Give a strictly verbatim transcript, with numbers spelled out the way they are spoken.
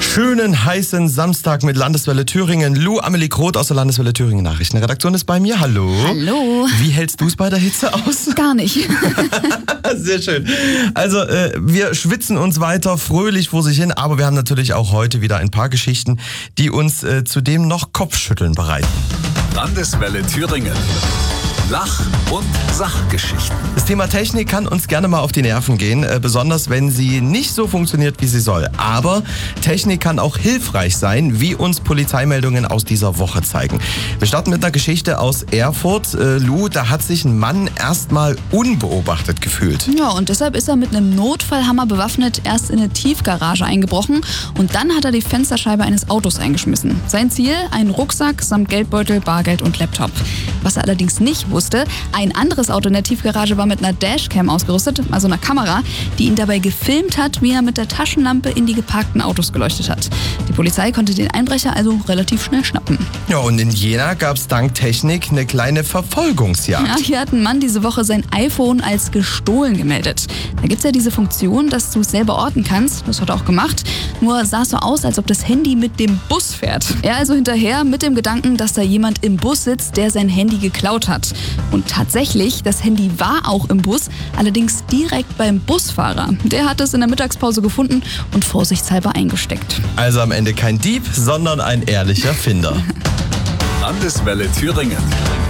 schönen, heißen Samstag mit Landeswelle Thüringen. Lou Amelie Groth aus der Landeswelle Thüringen Nachrichtenredaktion ist bei mir. Hallo. Hallo. Wie hältst du es bei der Hitze aus? Gar nicht. Sehr schön. Also äh, wir schwitzen uns weiter fröhlich vor sich hin, aber wir haben natürlich auch heute wieder ein paar Geschichten, die uns äh, zudem noch Kopfschütteln bereiten. Landeswelle Thüringen. Lach- und Sachgeschichten. Das Thema Technik kann uns gerne mal auf die Nerven gehen, äh, besonders wenn sie nicht so funktioniert, wie sie soll. Aber Technik kann auch hilfreich sein, wie uns Polizeimeldungen aus dieser Woche zeigen. Wir starten mit einer Geschichte aus Erfurt. Äh, Lou, da hat sich ein Mann erstmal unbeobachtet gefühlt. Ja, und deshalb ist er mit einem Notfallhammer bewaffnet erst in eine Tiefgarage eingebrochen und dann hat er die Fensterscheibe eines Autos eingeschmissen. Sein Ziel? Ein Rucksack samt Geldbeutel, Bargeld und Laptop. Was er allerdings nicht wusste, ein anderes Auto in der Tiefgarage war mit einer Dashcam ausgerüstet, also einer Kamera, die ihn dabei gefilmt hat, wie er mit der Taschenlampe in die geparkten Autos geleuchtet hat. Die Polizei konnte den Einbrecher also relativ schnell schnappen. Ja, und in Jena gab es dank Technik eine kleine Verfolgungsjagd. Ja, hier hat ein Mann diese Woche sein iPhone als gestohlen gemeldet. Da gibt's ja diese Funktion, dass du es selber orten kannst. Das hat er auch gemacht. Nur sah es so aus, als ob das Handy mit dem Bus fährt. Er also hinterher mit dem Gedanken, dass da jemand im Bus sitzt, der sein Handy geklaut hat. Und tatsächlich, das Handy war auch im Bus, allerdings direkt beim Busfahrer. Der hat es in der Mittagspause gefunden und vorsichtshalber eingesteckt. Also am Ende kein Dieb, sondern ein ehrlicher Finder. Landeswelle Thüringen.